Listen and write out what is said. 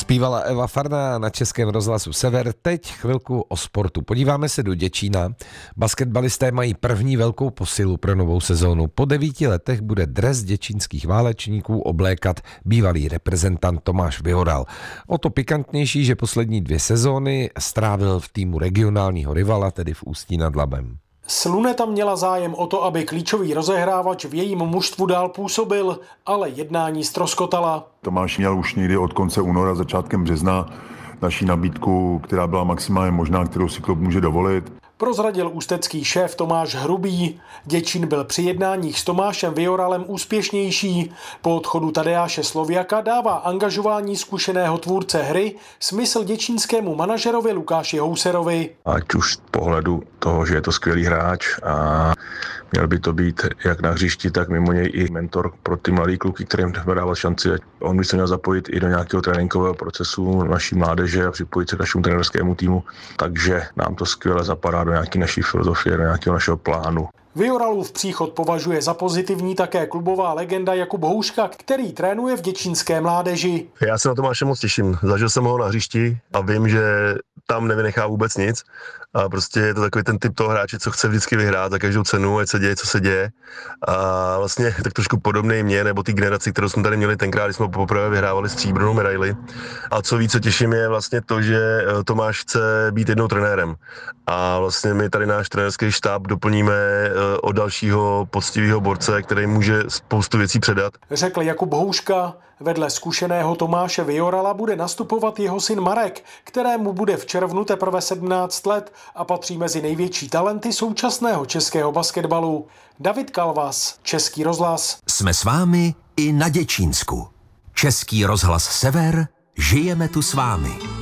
Zpívala Eva Farná na Českém rozhlasu Sever. Teď chvilku o sportu. Podíváme se do Děčína. Basketbalisté mají první velkou posilu pro novou sezónu. Po 9 letech bude dres děčínských válečníků oblékat bývalý reprezentant Tomáš Vyhoral. O to pikantnější, že poslední 2 sezóny strávil v týmu regionálního rivala, tedy v Ústí nad Labem. Sluneta měla zájem o to, aby klíčový rozehrávač v jejím mužstvu dál působil, ale jednání ztroskotala. Tomáš měl už někdy od konce února, začátkem března naší nabídku, která byla maximálně možná, kterou si klub může dovolit. Prozradil ústecký šéf Tomáš Hrubý. Děčín byl při jednáních s Tomášem Vyhoralem úspěšnější. Po odchodu Tadeáše Sloviaka dává angažování zkušeného tvůrce hry smysl děčínskému manažerovi Lukáši Houserovi. Ať už z pohledu toho, že je to skvělý hráč a měl by to být jak na hřišti, tak mimo něj i mentor pro ty mladý kluky, kterým dával šanci. On by se měl zapojit i do nějakého tréninkového procesu naší mládeže a připojit se k našemu trenerskému týmu. Takže nám to skvěle zapadá do nějaké naší filozofie, do nějakého našeho plánu. Vyhoralův příchod považuje za pozitivní také klubová legenda Jakub Houška, který trénuje v děčínské mládeži. Já se na Tomáše moc těším. Zažil jsem ho na hřišti a vím, že tam nevynechá vůbec nic. A prostě je to takový ten typ toho hráče, co chce vždycky vyhrát za každou cenu, ať se děje, co se děje. A vlastně tak trošku podobný mě, nebo té generaci, kterou jsme tady měli tenkrát, když jsme poprvé vyhrávali stříbrnou medaili. A co víc, co těším, je vlastně to, že Tomáš chce být jednou trenérem. A vlastně my tady náš trenérský štáb doplníme o dalšího poctivého borce, který může spoustu věcí předat. Řekl Jakub Houška. Vedle zkušeného Tomáše Vyhorala bude nastupovat jeho syn Marek, kterému bude v červnu teprve 17 let a patří mezi největší talenty současného českého basketbalu. David Kalvas, Český rozhlas. Jsme s vámi i na Děčínsku. Český rozhlas Sever, žijeme tu s vámi.